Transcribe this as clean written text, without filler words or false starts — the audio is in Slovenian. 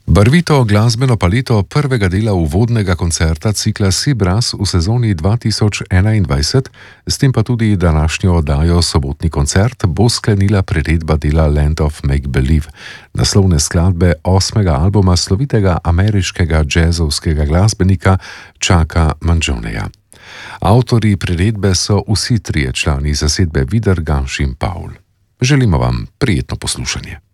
Barvito glasbeno paleto prvega dela uvodnega koncerta cikla Sibras v sezoni 2021, s tem pa tudi današnjo oddajo Sobotni koncert, bo sklenila priredba dela Land of Make Believe, naslovne skladbe 8. albuma slovitega ameriškega džezovskega glasbenika Chucka Mangione. Avtorji priredbe so vsi trije člani zasedbe Vidar, Ganš in Paul. Želimo vam prijetno poslušanje.